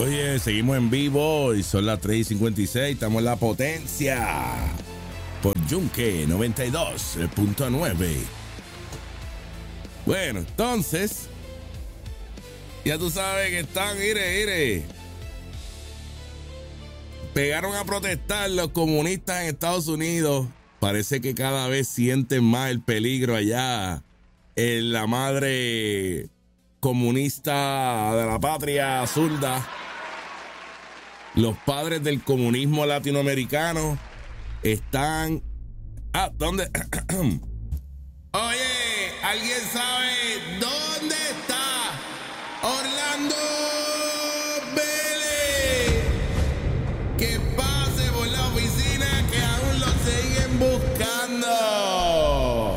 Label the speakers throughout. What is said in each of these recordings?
Speaker 1: Oye, seguimos en vivo y son las 3:56. Estamos en La Potencia por Yunque 92.9. Bueno, entonces, ya tú sabes que están, mire. Pegaron a protestar los comunistas en Estados Unidos. Parece que cada vez sienten más el peligro allá en la madre comunista de la patria zurda. Los padres del comunismo latinoamericano están... ¿dónde? Oye, ¿alguien sabe dónde está Orlando Vélez? Que pase por la oficina que aún lo siguen buscando.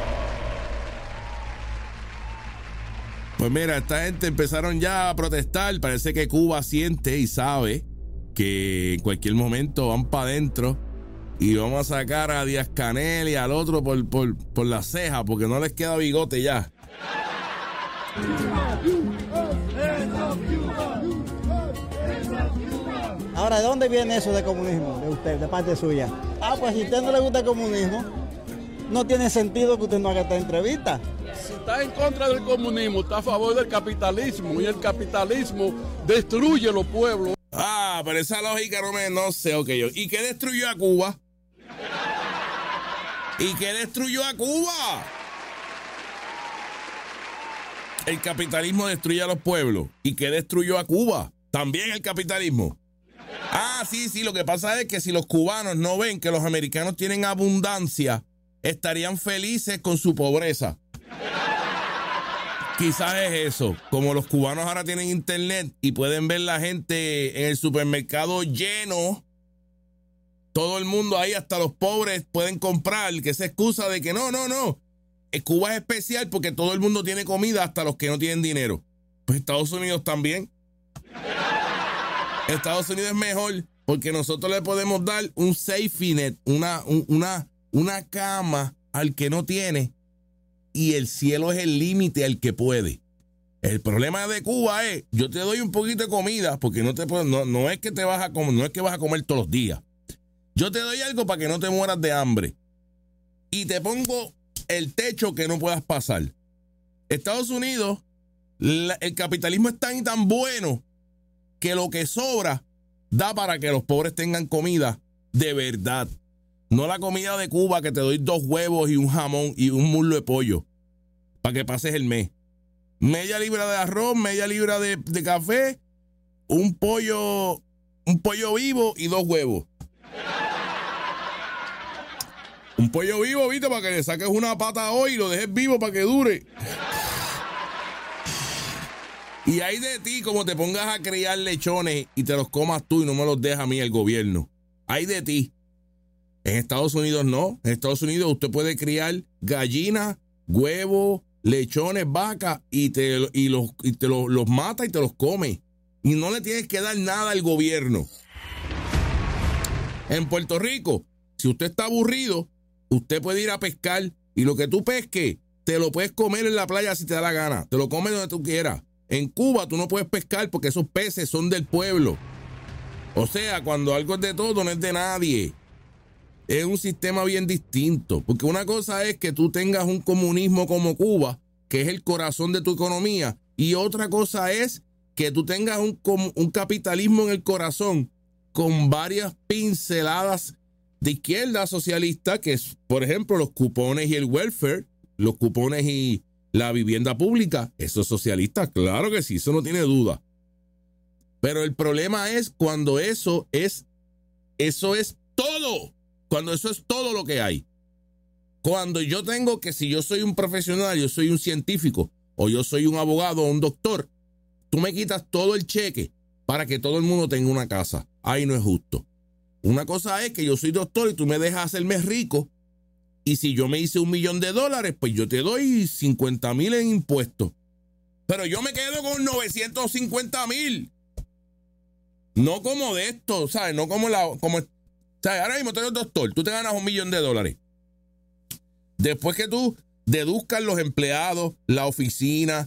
Speaker 1: Pues mira, esta gente empezaron ya a protestar. Parece que Cuba siente y sabe que en cualquier momento van para adentro y vamos a sacar a Díaz-Canel y al otro por la ceja porque no les queda bigote ya.
Speaker 2: Ahora, ¿de dónde viene eso de comunismo de usted, de parte suya? Pues si a usted no le gusta el comunismo, no tiene sentido que usted no haga esta entrevista.
Speaker 3: Si está en contra del comunismo, está a favor del capitalismo y el capitalismo destruye los pueblos.
Speaker 1: Pero esa lógica no sé, ok. ¿Y qué destruyó a Cuba? ¿Y qué destruyó a Cuba? El capitalismo destruye a los pueblos. ¿Y qué destruyó a Cuba? También el capitalismo. Sí, lo que pasa es que si los cubanos no ven que los americanos tienen abundancia, estarían felices con su pobreza. Quizás es eso. Como los cubanos ahora tienen internet y pueden ver la gente en el supermercado lleno, todo el mundo ahí, hasta los pobres, pueden comprar, que esa excusa de que no. Cuba es especial porque todo el mundo tiene comida, hasta los que no tienen dinero. Pues Estados Unidos también. Estados Unidos es mejor porque nosotros le podemos dar un safety net, una cama al que no tiene. Y el cielo es el límite al que puede. El problema de Cuba es, yo te doy un poquito de comida, porque no es que vas a comer todos los días. Yo te doy algo para que no te mueras de hambre. Y te pongo el techo que no puedas pasar. Estados Unidos, el capitalismo es tan y tan bueno que lo que sobra da para que los pobres tengan comida de verdad. No la comida de Cuba que te doy 2 huevos y un jamón y un muslo de pollo para que pases el mes. Media libra de arroz, media libra de café, un pollo vivo y 2 huevos. Un pollo vivo, ¿viste? Para que le saques una pata hoy y lo dejes vivo para que dure. Y hay de ti como te pongas a criar lechones y te los comas tú y no me los deja a mí el gobierno. Hay de ti. En Estados Unidos no. En Estados Unidos usted puede criar gallinas, huevos, lechones, vacas y los mata y te los come. Y no le tienes que dar nada al gobierno. En Puerto Rico, si usted está aburrido, usted puede ir a pescar y lo que tú pesques, te lo puedes comer en la playa si te da la gana. Te lo comes donde tú quieras. En Cuba tú no puedes pescar porque esos peces son del pueblo. O sea, cuando algo es de todo, no es de nadie. Es un sistema bien distinto, porque una cosa es que tú tengas un comunismo como Cuba, que es el corazón de tu economía, y otra cosa es que tú tengas un capitalismo en el corazón con varias pinceladas de izquierda socialista, que es, por ejemplo, los cupones y el welfare, los cupones y la vivienda pública. Eso es socialista, claro que sí, eso no tiene duda. Pero el problema es cuando eso es todo. Cuando eso es todo lo que hay. Cuando yo tengo que, si yo soy un profesional, yo soy un científico, o yo soy un abogado o un doctor, tú me quitas todo el cheque para que todo el mundo tenga una casa. Ahí no es justo. Una cosa es que yo soy doctor y tú me dejas hacerme rico, y si yo me hice $1 millón, pues yo te doy 50,000 en impuestos. Pero yo me quedo con 950,000. No como de esto, ¿sabes? No como o sea, ahora mismo tú eres doctor, tú te ganas $1 millón. Después que tú deduzcas los empleados, la oficina,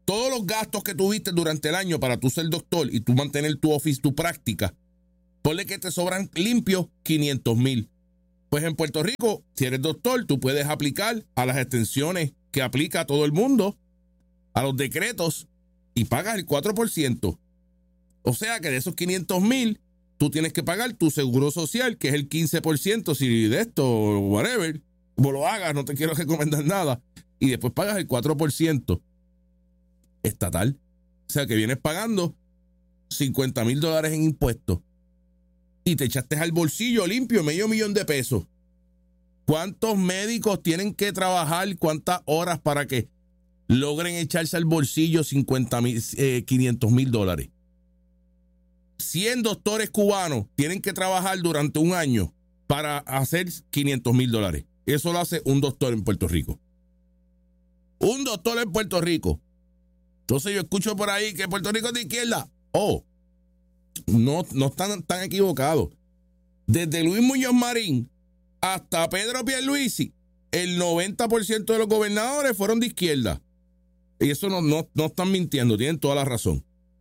Speaker 1: todos los gastos que tuviste durante el año para tú ser doctor y tú mantener tu office, tu práctica, ponle que te sobran limpios 500,000. Pues en Puerto Rico, si eres doctor, tú puedes aplicar a las extensiones que aplica a todo el mundo, a los decretos, y pagas el 4%. O sea que de esos 500,000, tú tienes que pagar tu seguro social, que es el 15%, si de esto, whatever, vos lo hagas, no te quiero recomendar nada, y después pagas el 4% estatal. O sea que vienes pagando $50,000 en impuestos y te echaste al bolsillo limpio $500,000. ¿Cuántos médicos tienen que trabajar? ¿Cuántas horas para que logren echarse al bolsillo $500,000? 100 doctores cubanos tienen que trabajar durante un año para hacer $500,000. Eso lo hace un doctor en Puerto Rico. Un doctor en Puerto Rico. Entonces yo escucho por ahí que Puerto Rico es de izquierda. No están tan equivocados. Desde Luis Muñoz Marín hasta Pedro Pierluisi, el 90% de los gobernadores fueron de izquierda. Y eso no están mintiendo, tienen toda la razón.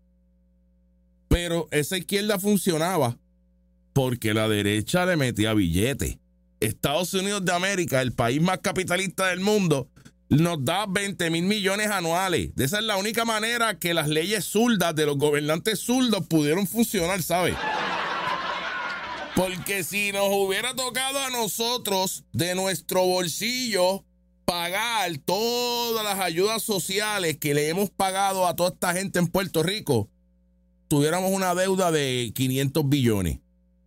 Speaker 1: Pero esa izquierda funcionaba porque la derecha le metía billetes. Estados Unidos de América, el país más capitalista del mundo, nos da 20,000 millones anuales. De esa es la única manera que las leyes zurdas de los gobernantes zurdos pudieron funcionar, ¿sabes? Porque si nos hubiera tocado a nosotros de nuestro bolsillo pagar todas las ayudas sociales que le hemos pagado a toda esta gente en Puerto Rico, tuviéramos una deuda de 500 billones.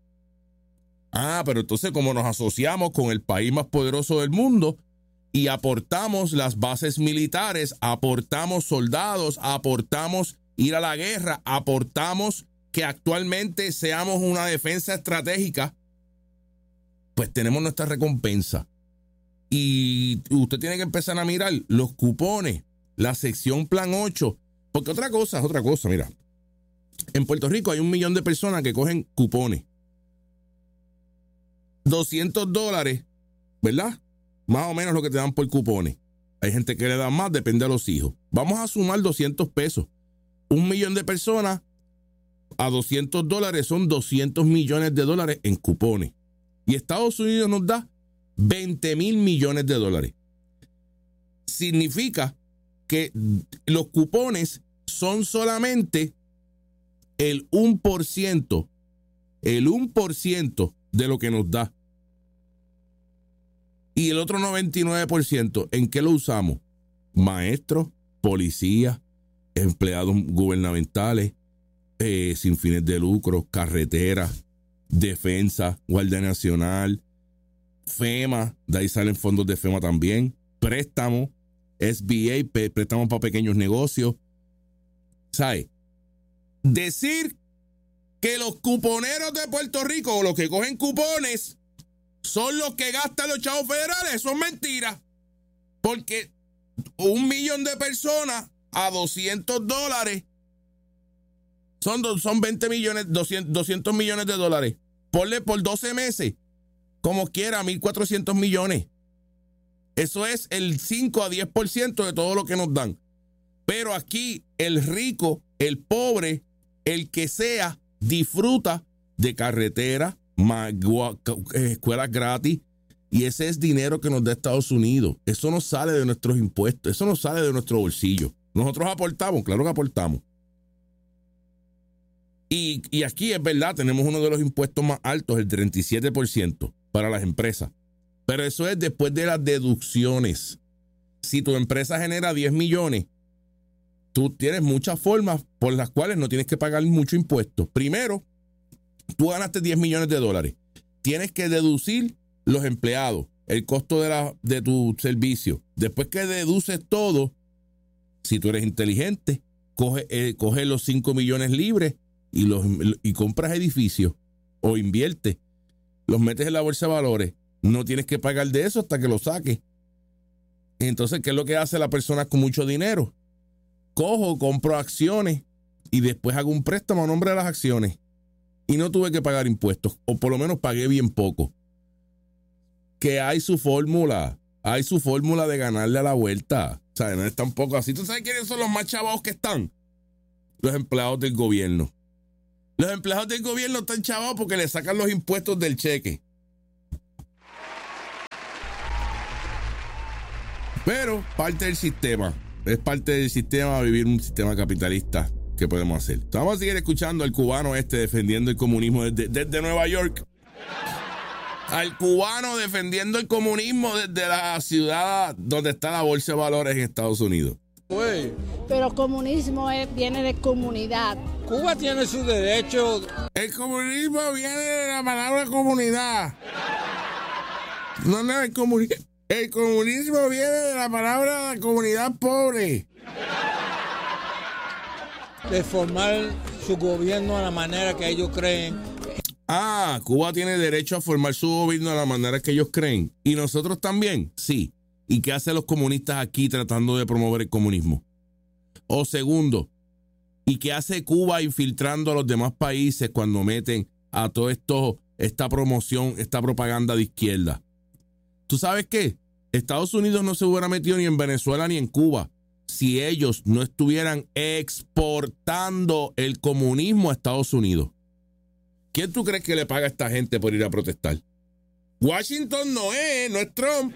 Speaker 1: Pero entonces como nos asociamos con el país más poderoso del mundo y aportamos las bases militares, aportamos soldados, aportamos ir a la guerra, aportamos que actualmente seamos una defensa estratégica, pues tenemos nuestra recompensa. Y usted tiene que empezar a mirar los cupones, la sección Plan 8, porque otra cosa, mira. En Puerto Rico hay 1 millón de personas que cogen cupones. $200, ¿verdad? Más o menos lo que te dan por cupones. Hay gente que le da más, depende de los hijos. Vamos a sumar 200 pesos. 1 millón de personas a $200 son $200 millones en cupones. Y Estados Unidos nos da 20,000 millones de dólares. Significa que los cupones son solamente el 1% de lo que nos da. Y el otro 99%, ¿en qué lo usamos? Maestros, policías, empleados gubernamentales, sin fines de lucro, carreteras, defensa, Guardia Nacional, FEMA, de ahí salen fondos de FEMA también, préstamos, SBA, préstamos para pequeños negocios. ¿Sabes? Decir que los cuponeros de Puerto Rico o los que cogen cupones son los que gastan los chavos federales, eso es mentira. Porque 1 millón de personas a $200 son 20 millones, 200 millones de dólares. Ponle por 12 meses, como quiera, 1,400 millones. Eso es el 5 a 10% de todo lo que nos dan. Pero aquí el rico, el pobre, el que sea, disfruta de carretera, escuelas gratis, y ese es dinero que nos da Estados Unidos. Eso no sale de nuestros impuestos, eso no sale de nuestro bolsillo. Nosotros aportamos, claro que aportamos. Y aquí es verdad, tenemos uno de los impuestos más altos, el 37% para las empresas. Pero eso es después de las deducciones. Si tu empresa genera 10 millones, tú tienes muchas formas por las cuales no tienes que pagar mucho impuesto. Primero, tú ganaste 10 millones de dólares. Tienes que deducir los empleados, el costo de tu servicio. Después que deduces todo, si tú eres inteligente, coge los 5 millones libres y compras edificios o inviertes. Los metes en la bolsa de valores. No tienes que pagar de eso hasta que lo saques. Entonces, ¿qué es lo que hace la persona con mucho dinero? Compro acciones y después hago un préstamo a nombre de las acciones. Y no tuve que pagar impuestos, o por lo menos pagué bien poco. Que hay su fórmula, hay su fórmula de ganarle a la vuelta. O sea, no es tampoco así. ¿Tú sabes quiénes son los más chavados que están? Los empleados del gobierno. Los empleados del gobierno están chavados porque le sacan los impuestos del cheque. Pero parte del sistema. Es parte del sistema vivir un sistema capitalista. ¿Qué podemos hacer? Vamos a seguir escuchando al cubano defendiendo el comunismo desde Nueva York. Al cubano defendiendo el comunismo desde la ciudad donde está la bolsa de valores en Estados Unidos.
Speaker 4: Pero comunismo viene de comunidad.
Speaker 5: Cuba tiene sus derechos.
Speaker 1: El comunismo viene de la palabra comunidad. No, el comunismo. El comunismo viene de la palabra comunidad pobre.
Speaker 5: De formar su gobierno a la manera que ellos creen.
Speaker 1: Ah, Cuba tiene derecho a formar su gobierno de la manera que ellos creen. ¿Y nosotros también? Sí. ¿Y qué hacen los comunistas aquí tratando de promover el comunismo? O segundo, ¿y qué hace Cuba infiltrando a los demás países cuando meten a todo esto, esta promoción, esta propaganda de izquierda? ¿Tú sabes qué? Estados Unidos no se hubiera metido ni en Venezuela ni en Cuba si ellos no estuvieran exportando el comunismo a Estados Unidos. ¿Quién tú crees que le paga a esta gente por ir a protestar? Washington no es Trump.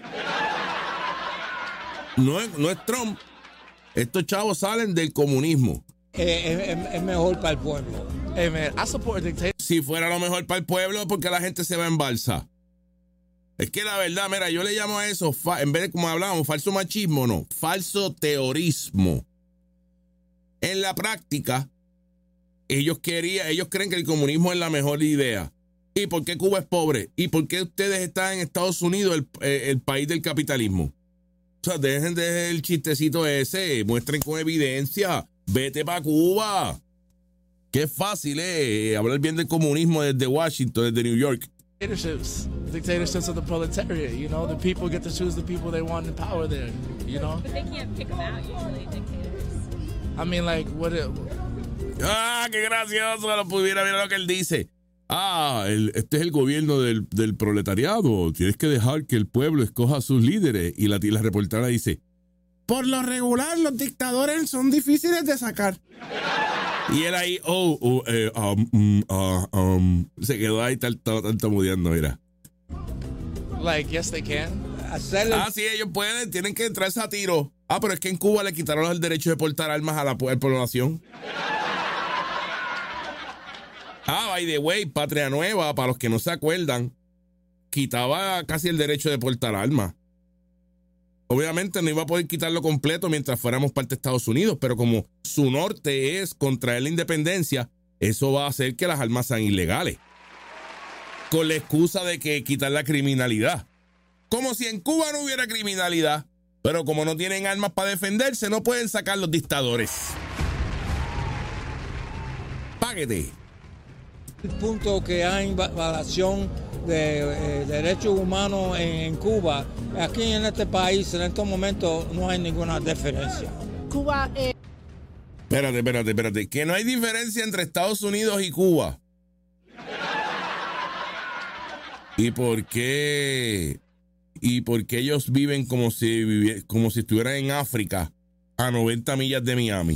Speaker 1: No es Trump. Estos chavos salen del comunismo.
Speaker 5: Es mejor para el pueblo.
Speaker 6: Hey man, I support a dictator.
Speaker 1: Si fuera lo mejor para el pueblo, porque la gente se va en balsa. Es que la verdad, mira, yo le llamo a eso, en vez de como hablábamos, falso machismo, no, falso teorismo. En la práctica, ellos creen que el comunismo es la mejor idea. ¿Y por qué Cuba es pobre? ¿Y por qué ustedes están en Estados Unidos, el país del capitalismo? O sea, dejen de el chistecito ese, muestren con evidencia, vete para Cuba. Qué fácil, hablar bien del comunismo desde Washington, desde New York.
Speaker 6: Dictatorships of the proletariat, you know, the people get to choose the people they want in power there, you know.
Speaker 7: But they can't pick them out usually, dictators.
Speaker 6: I mean, like,
Speaker 1: Qué gracioso, lo pudiera ver lo que él dice. Este es el gobierno del proletariado. Tienes que dejar que el pueblo escoja a sus líderes. Y la reportera dice, por lo regular, los dictadores son difíciles de sacar. Y él ahí, se quedó ahí tartamudeando, mira.
Speaker 6: Like, yes, they can.
Speaker 1: Sí, ellos pueden, tienen que entrarse a tiro. Pero es que en Cuba le quitaron el derecho de portar armas a la población. By the way, Patria Nueva, para los que no se acuerdan, quitaba casi el derecho de portar armas. Obviamente no iba a poder quitarlo completo mientras fuéramos parte de Estados Unidos, pero como su norte es contraer la independencia, eso va a hacer que las armas sean ilegales. Con la excusa de que quitar la criminalidad. Como si en Cuba no hubiera criminalidad, pero como no tienen armas para defenderse, no pueden sacar los dictadores. Páguete.
Speaker 5: El punto que hay violación de derechos humanos en Cuba, aquí en este país en estos momentos no hay ninguna diferencia.
Speaker 4: Cuba
Speaker 1: Espérate, que no hay diferencia entre Estados Unidos y Cuba. ¿Y por qué ellos viven como si estuvieran en África a 90 millas de Miami?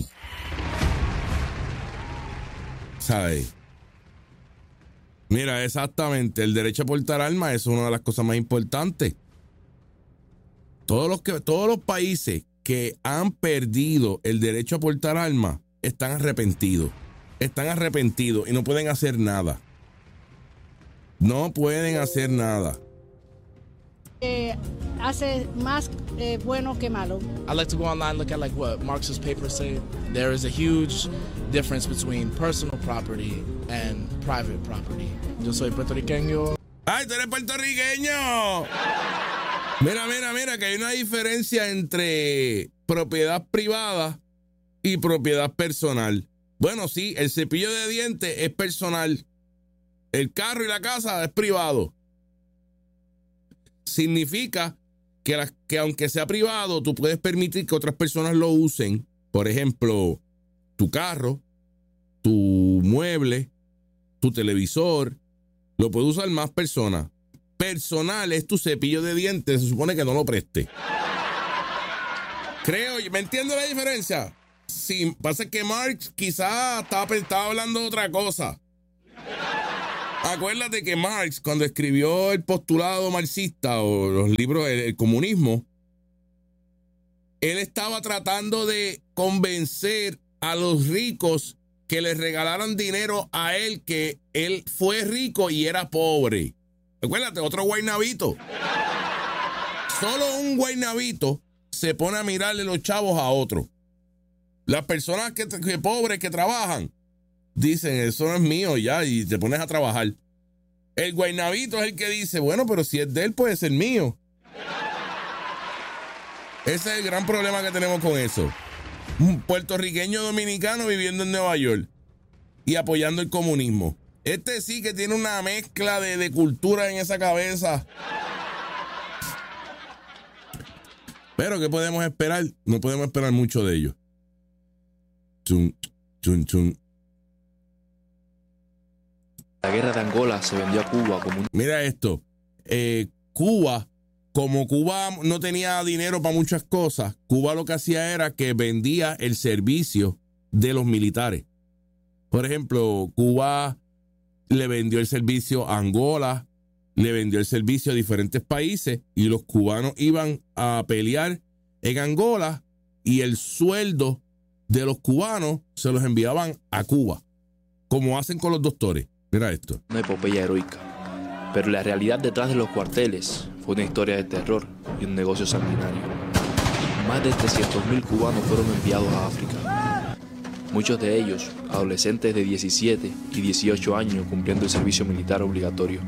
Speaker 1: ¿Sabes? Mira, exactamente, el derecho a portar armas es una de las cosas más importantes. Todos los países que han perdido el derecho a portar armas están arrepentidos y no pueden hacer nada. No pueden hacer nada.
Speaker 4: hace más bueno que malo.
Speaker 6: I like to go online and look at like what Marx's papers say. There is a huge difference between personal property and private property. Yo soy puertorriqueño.
Speaker 1: ¡Ay, tú eres puertorriqueño! Mira, que hay una diferencia entre propiedad privada y propiedad personal. Bueno, sí, el cepillo de dientes es personal. El carro y la casa es privado. Significa que aunque sea privado, tú puedes permitir que otras personas lo usen. Por ejemplo, tu carro, tu mueble, tu televisor, lo puede usar más personas. personal es tu cepillo de dientes, se supone que no lo preste. Creo, ¿me entiende la diferencia? Sí, pasa que Marx quizás estaba hablando de otra cosa. Acuérdate que Marx, cuando escribió el postulado marxista o los libros del comunismo, él estaba tratando de convencer a los ricos que le regalaran dinero a él, que él fue rico y era pobre. Acuérdate, otro guaynabito. Solo un guaynabito se pone a mirarle los chavos a otro. Las personas que pobres que trabajan dicen, eso no es mío ya, y te pones a trabajar. El guaynabito es el que dice, bueno, pero si es de él, puede ser mío. Ese es el gran problema que tenemos con eso. Un puertorriqueño dominicano viviendo en Nueva York y apoyando el comunismo. Este sí que tiene una mezcla de cultura en esa cabeza. Pero ¿qué podemos esperar? No podemos esperar mucho de ellos. Chun, chun, chun.
Speaker 8: La guerra de Angola se vendió a Cuba como un...
Speaker 1: Mira esto. Cuba, como Cuba no tenía dinero para muchas cosas, Cuba lo que hacía era que vendía el servicio de los militares. Por ejemplo, Cuba le vendió el servicio a Angola, le vendió el servicio a diferentes países y los cubanos iban a pelear en Angola y el sueldo de los cubanos se los enviaban a Cuba, como hacen con los doctores. Mira esto.
Speaker 8: Una epopeya heroica, pero la realidad detrás de los cuarteles fue una historia de terror y un negocio sanguinario. Más de 300.000 cubanos fueron enviados a África. Muchos de ellos, adolescentes de 17 y 18 años cumpliendo el servicio militar obligatorio,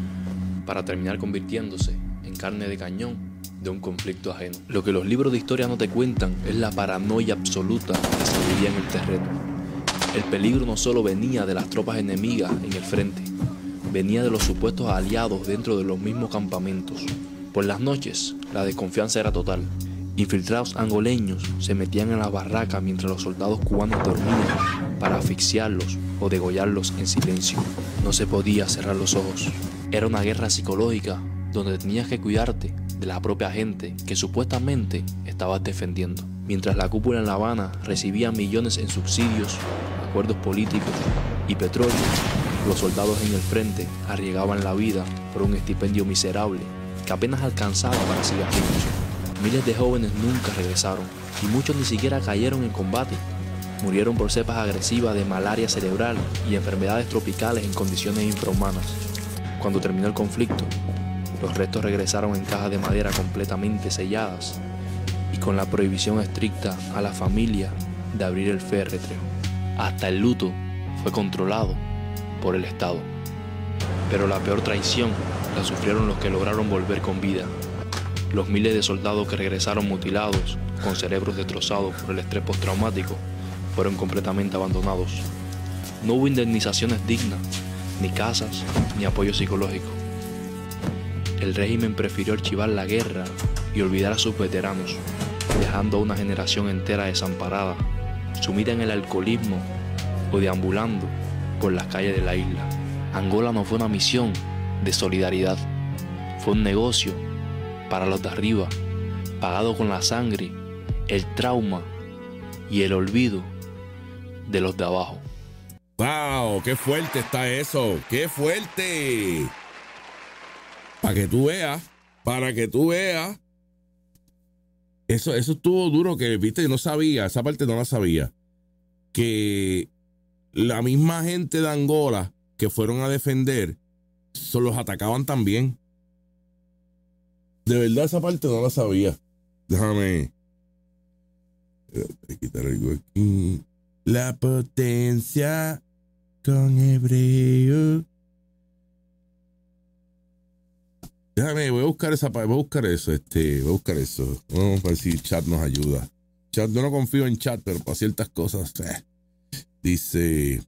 Speaker 8: para terminar convirtiéndose en carne de cañón de un conflicto ajeno. Lo que los libros de historia no te cuentan es la paranoia absoluta que se vivía en el terreno. El peligro no solo venía de las tropas enemigas en el frente, venía de los supuestos aliados dentro de los mismos campamentos. Por las noches, la desconfianza era total. Infiltrados angoleños se metían en las barracas mientras los soldados cubanos dormían para asfixiarlos o degollarlos en silencio. No se podía cerrar los ojos. Era una guerra psicológica donde tenías que cuidarte de la propia gente que supuestamente estabas defendiendo. Mientras la cúpula en La Habana recibía millones en subsidios, acuerdos políticos y petróleo, los soldados en el frente arriesgaban la vida por un estipendio miserable que apenas alcanzaba para cigarrillos. Miles de jóvenes nunca regresaron y muchos ni siquiera cayeron en combate. Murieron por cepas agresivas de malaria cerebral y enfermedades tropicales en condiciones infrahumanas. Cuando terminó el conflicto, los restos regresaron en cajas de madera completamente selladas y con la prohibición estricta a la familia de abrir el féretro. Hasta el luto fue controlado por el Estado. Pero la peor traición la sufrieron los que lograron volver con vida. Los miles de soldados que regresaron mutilados, con cerebros destrozados por el estrés postraumático, fueron completamente abandonados. No hubo indemnizaciones dignas, ni casas, ni apoyo psicológico. El régimen prefirió archivar la guerra y olvidar a sus veteranos, dejando a una generación entera desamparada, sumida en el alcoholismo o deambulando por las calles de la isla. Angola no fue una misión de solidaridad, fue un negocio para los de arriba, pagado con la sangre, el trauma y el olvido de los de abajo.
Speaker 1: ¡Wow! ¡Qué fuerte está eso! ¡Qué fuerte! Para que tú veas. Eso estuvo duro, que viste, yo no sabía, esa parte no la sabía. Que la misma gente de Angola que fueron a defender, los atacaban también. De verdad, esa parte no la sabía. Déjame quitar algo aquí. La potencia con hebreo. Déjame, voy a buscar esa parte, voy a buscar eso. Vamos a ver si el chat nos ayuda. Chat, yo no confío en chat, pero para ciertas cosas. Dice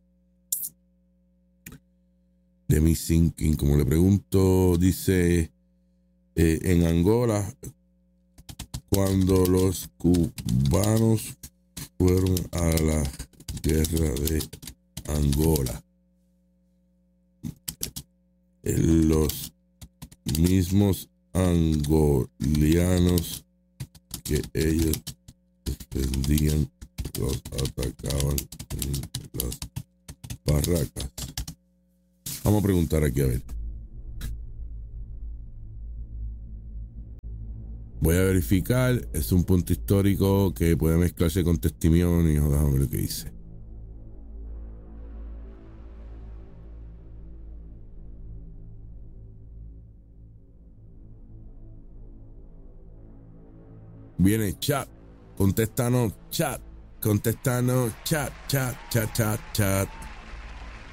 Speaker 1: de mi thinking, como le pregunto, dice en Angola, cuando los cubanos fueron a la guerra de Angola, los mismos angolianos que ellos defendían los atacaban en las barracas. Vamos a preguntar aquí a ver. Voy a verificar. Es un punto histórico que puede mezclarse con testimonios. Déjame ver lo que dice. Viene chat. Contéstanos, chat. Contéstanos, chat.